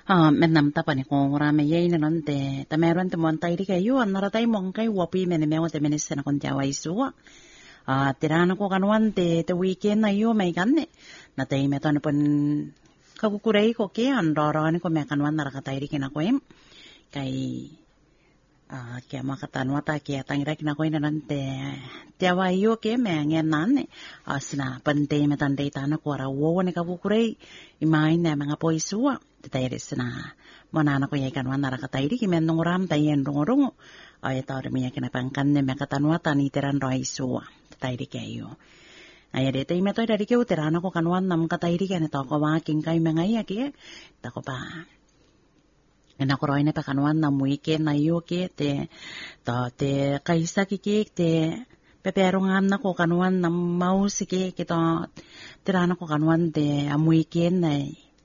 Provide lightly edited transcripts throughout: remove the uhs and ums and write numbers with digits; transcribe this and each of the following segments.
Menam tapa ni kong rame yay na nante. Ta meron te mon tay di kayo. Naratay mong kay wapi menemeo te menese na kong tiawa isua. Tirana ko kanuan te weekend na yo may kane. Natay meto na pon kakukuray ko ke. Roro ko may kanuan narakatay di kinakwem. Kay kaya makatanwa ta kaya tangira kinakoy na nante. Tiawa iyo ke may ngyan nane. Sina pante metante tana ko arawo ni kakukuray. Imahin na mga po isua. Tayo na manana ko yakan wan narakatay di kimen nung ram tayen rong ay tawar miya kinapangkan ne mekatanwa tani teran raisua tayo di kayo ay de tay meto dari ke uterana ko kanwan nam katay di kan to ko waking kay mangay aki ta ko pa ena ko roine pa kanwan nam weekend na yo ke te to te kaisa kiki te peperungan na ko kanwan nam mau sike kito terana ko kanwan te am weekend na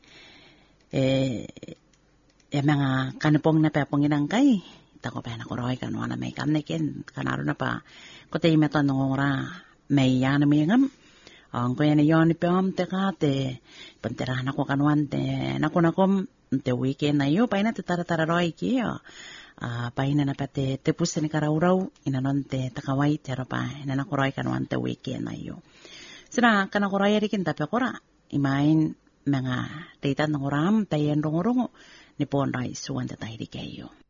mga kanapong na pepong inangkay. Tako pa na kuroy kanwa na may kamnekin. Kanaro na pa. Kutay meto nung ora may yan na may ngam. Ang kuya na yon ni Pam te ka te. Pantirahan ako kanwan te. Nakunakom te weekend na yo. Pay na te taratararoy kiyo. Pay na pati te pusa ni karawraw. Inanon te takaway tero pa. Nanakuroy kanwan te weekend na yo. Sina kanakuroy arikin tapi kura. Imain mga titan ng oram tayen rong-rong ni pon rai suwan ta tayo di kayo.